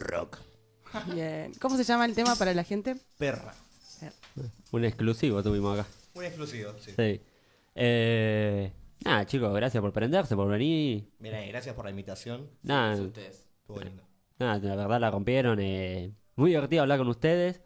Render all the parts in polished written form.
rock. Bien. ¿Cómo se llama el tema para la gente? Perra. Un exclusivo tuvimos acá. Un exclusivo, sí. Sí. Nada, chicos, gracias por prenderse, por venir. Mira, gracias por la invitación. Nada, Estuvo lindo. nada, la verdad la rompieron. Muy divertido hablar con ustedes.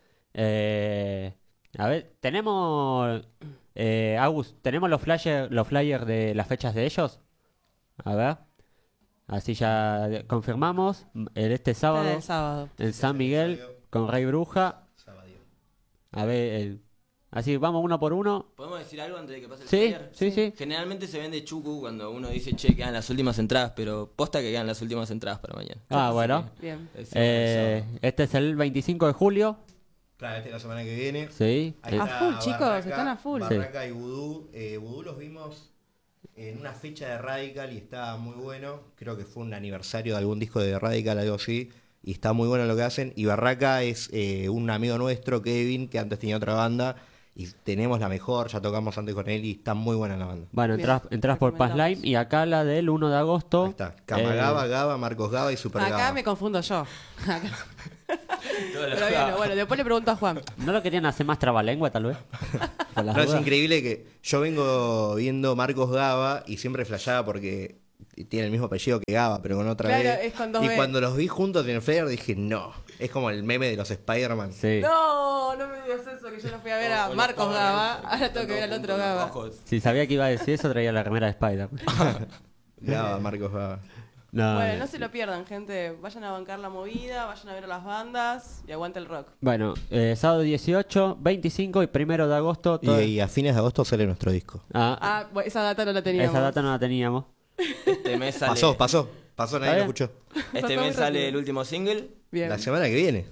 A ver, tenemos... Agus, ¿tenemos los flyers de las fechas de ellos? A ver. Así ya confirmamos. Este sábado, El sábado. en San Miguel, con Rey Bruja. Sabadillo. A ver, así vamos uno por uno. ¿Podemos decir algo antes de que pase el Sí, flyer? sí. Generalmente se vende chucu cuando uno dice, che, quedan las últimas entradas, pero posta que quedan las últimas entradas para mañana. Ah, bueno. Bien. Este es el 25 de julio. Claro, esta es la semana que viene. Sí. Ahí A está full, chicos, están a full. Barraca y Vudú. Vudú los vimos en una fecha de Radical y estaba muy bueno. Creo que fue un aniversario de algún disco de Radical, algo así. Y está muy bueno lo que hacen. Y Barraca es un amigo nuestro, Kevin, que antes tenía otra banda. Y tenemos la mejor, ya tocamos antes con él y está muy buena la banda. Bueno, Bien, entras por Paz recomendamos. Lime y acá la del 1 de agosto. Ahí está. Camagaba, Gaba, Marcos Gaba y Super Acá Gaba. me confundo yo. Acá. Pero bien, bueno, después le pregunto a Juan. ¿No lo querían hacer más trabalengua, tal vez? Por las No, es dudas. increíble que yo vengo viendo Marcos Gaba y siempre flasheaba porque tiene el mismo apellido que Gaba, pero con otra Claro, vez. es con dos Y B. cuando los vi juntos en el flyer dije, no, es como el meme de los Spider-Man. Sí. No, no me digas eso, que yo no fui a ver a Marcos Gaba. Ahora tengo que ver al otro Gaba. Si sabía que iba a decir eso, traía la remera de Spider. Gaba, Marcos Gaba. No, Bueno, no se lo pierdan, gente. Vayan a bancar la movida, vayan a ver a las bandas y aguante el rock. Bueno, sábado 18, 25 y 1 de agosto. Y a fines de agosto sale nuestro disco. Ah, bueno, esa data no la teníamos. Esa data no la teníamos. Este mes sale, Pasó, nadie lo bien? escuchó. este Pasó mes muy sale rápido. el último single. Bien. La semana que viene.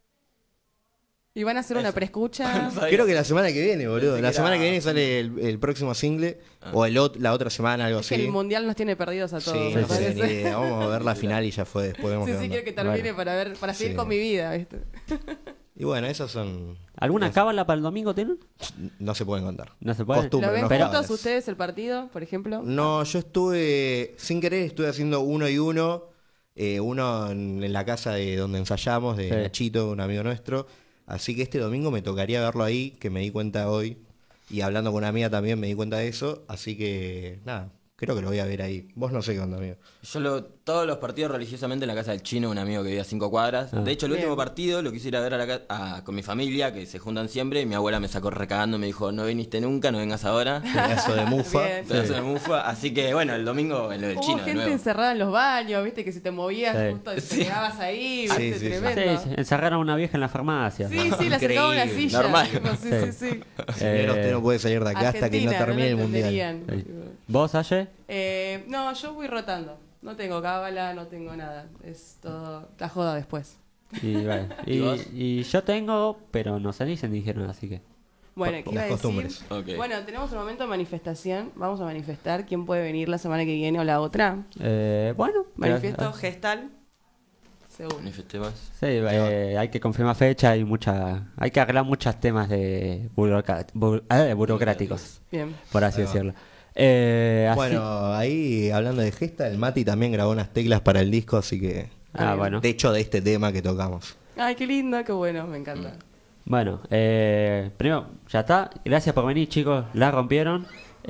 Y van a hacer una preescucha. sabía. Creo que la semana que viene, boludo. Pensé La que semana era- que viene sale el próximo single. O la otra semana, algo Es que así. el mundial nos tiene perdidos a todos. Sí, me no sé, parece. ni idea. Vamos a ver la final y ya fue. Después vemos Sí, qué sí, onda. quiero que termine Bueno. para seguir Sí. con mi vida, ¿viste? Y bueno, esas son. ¿Alguna cábala para el domingo tienen? No se pueden contar. No se puede. Costumbre, ¿Lo ven no juntos cábalas. ustedes el partido, por ejemplo? No, yo estuve, sin querer, estuve haciendo uno y uno. Uno en la casa de donde ensayamos, de Sí. Nachito, un amigo nuestro. Así que este domingo me tocaría verlo ahí, que me di cuenta hoy. Y hablando con una amiga también me di cuenta de eso. Así que, nada, creo que lo voy a ver ahí. Vos no sé qué onda, amigo. Todos los partidos religiosamente en la casa del chino, un amigo que vive a 5 cuadras. Ah. De hecho, el Bien. último partido lo quise ir a ver con mi familia, que se juntan siempre. Y mi abuela me sacó recagando, me dijo, no viniste nunca, no vengas ahora. Pedazo de mufa. Bien. Pedazo de mufa. Así que bueno, el domingo en lo del Hubo chino de gente nuevo. encerrada en los baños, ¿viste? Que si te movías Sí. justo te Sí. pegabas ahí, Sí, ¿viste? sí, sí. Tremendo. Sí, encerraron a una vieja en la farmacia. Sí, sí, le acercaba una Increíble. silla. Normal. tipo, sí, Sí. sí, sí. Señor, usted no puede salir de acá hasta que no Argentina, termine el lo mundial. entenderían. Sí. ¿Vos, Aye? No, yo voy rotando. No tengo cábala, no tengo nada. Es todo la joda después. Y, bueno, ¿Y vos? y yo tengo, pero no se dicen, dijeron, así que. Bueno, ¿qué iba a Las decir? costumbres. Ok. Bueno, tenemos un momento de manifestación. Vamos a manifestar quién puede venir la semana que viene o la otra. Bueno, Manifiesto pero- gestal. Seguro. Manifesté más. Sí, hay que confirmar fecha y hay que arreglar muchos temas de burocráticos, Bien. por así Ahí va. decirlo. Así- Bueno, ahí hablando de gesta, el Mati también grabó unas teclas para el disco, así que. bueno. De hecho, de este tema que tocamos. Ay, qué lindo, qué bueno, me encanta. Bueno, primero, ya está. Gracias por venir, chicos. La rompieron.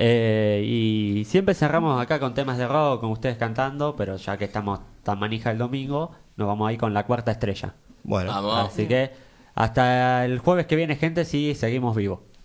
Y siempre cerramos acá con temas de rock, con ustedes cantando, pero ya que estamos tan manija el domingo, nos vamos ahí con la cuarta estrella. Bueno, Vamos. Así que hasta el jueves que viene, gente, sí, seguimos vivos.